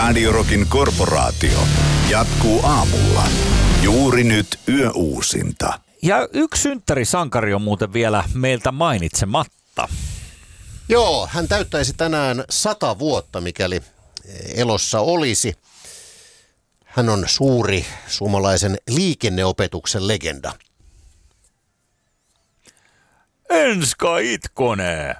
Radio Rockin korporaatio jatkuu aamulla. Juuri nyt yöuusinta. Ja yksi synttärisankari on muuten vielä meiltä mainitsematta. Joo, hän täyttäisi tänään 100 vuotta, mikäli elossa olisi. Hän on suuri suomalaisen liikenneopetuksen legenda. Enska Itkonen.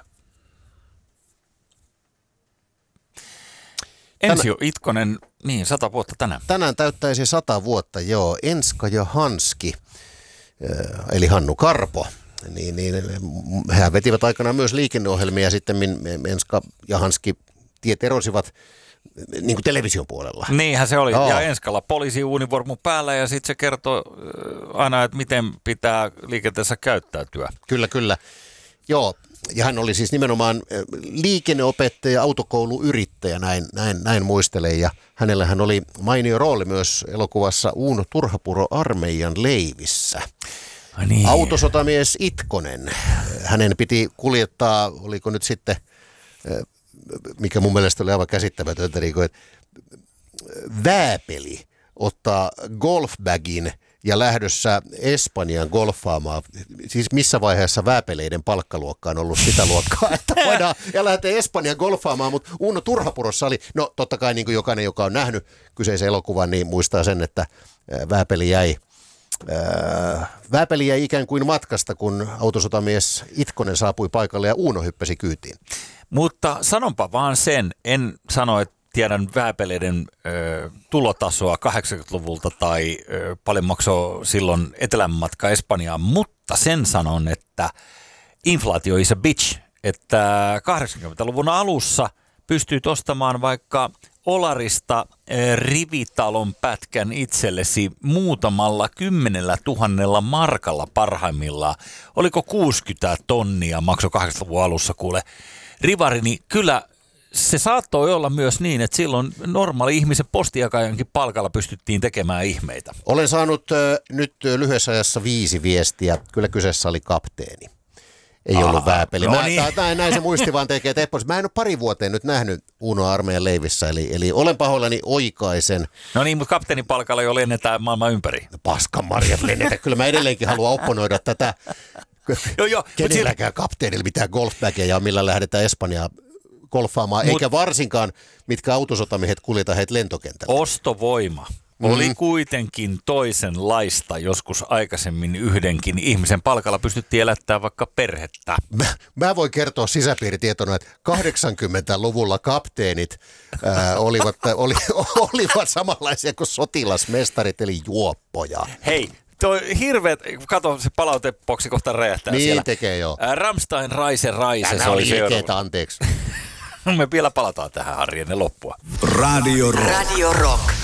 Ensio Itkonen, niin 100 vuotta tänään. Tänään täyttäisi 100 vuotta, joo. Enska ja Hanski, eli Hannu Karpo. Niin, hän vetivät aikanaan myös liikenneohjelmia ja sitten Enska ja Hanski tiet erosivat niin kuin television puolella. Niinhän se oli. Joo. Ja Enskalla poliisiunivormu päällä ja sitten se kertoi aina, että miten pitää liikenteessä käyttäytyä. Kyllä. Joo, ja hän oli siis nimenomaan liikenneopettaja, autokouluyrittäjä, näin muistelen. Ja hänellähän oli mainio rooli myös elokuvassa Uuno Turhapuro armeijan leivissä. Niin. Autosotamies Itkonen. Hänen piti kuljettaa, oliko nyt sitten, mikä mun mielestä oli aivan käsittämätöntä, niin kuin, että vääpeli ottaa golfbagin ja lähdössä Espanjaan golfaamaan. Siis missä vaiheessa vääpeleiden palkkaluokka on ollut sitä luokkaa, että voidaan ja lähtee Espanjaan golfaamaan, mutta Uuno Turhapurossa oli, no totta kai niin kuin jokainen, joka on nähnyt kyseisen elokuvan, niin muistaa sen, että Vääpeli jäi ikään kuin matkasta, kun autosotamies Itkonen saapui paikalle ja Uuno hyppäsi kyytiin. Mutta sanonpa vaan sen, en sano, että tiedän vääpeleiden tulotasoa 80-luvulta tai paljon maksoi silloin etelän matka Espanjaan, mutta sen sanon, että inflaatio is a bitch, että 80-luvun alussa pystyy ostamaan vaikka Olarista rivitalon pätkän itsellesi muutamalla 10 000 markalla parhaimmillaan. Oliko 60 tonnia maksoi 80-luvun alussa kuule rivari, niin kyllä se saattoi olla myös niin, että silloin normaali ihmisen postijakajankin palkalla pystyttiin tekemään ihmeitä. Olen saanut nyt lyhyessä ajassa 5 viestiä. Kyllä kyseessä oli kapteeni. Ei ollut vääpeli. No niin. Näin se muisti vaan tekee tepposi. Mä en ole pari vuoteen nyt nähnyt Uuno armeijan leivissä, eli olen pahoillani oikaisen. No niin, mutta kapteenin palkalla jo lennetään maailman ympäri. No, paskan marjat lennetä. Kyllä mä edelleenkin haluan opponoida tätä. Joo, kenelläkään kapteenilla mitään golfbägejä, millä lähdetään Espanjaan golfaamaan, eikä varsinkaan mitkä autosotamiehet kuljeta heitä lentokentällä. Ostovoima oli kuitenkin toisenlaista joskus aikaisemmin yhdenkin ihmisen palkalla pystyttiin elättämään vaikka perhettä. Mä voin kertoa sisäpiiritietona, että 80-luvulla kapteenit olivat samanlaisia kuin sotilasmestarit eli juoppoja. Hei, toi hirveet, kato se palautepoksi kohta räjähtää niin siellä. Niin tekee joo. Rammstein, Raise, se oli seuraava. Anteeksi. Me vielä palataan tähän Harri ennen loppua. Radio Rock. Radio Rock.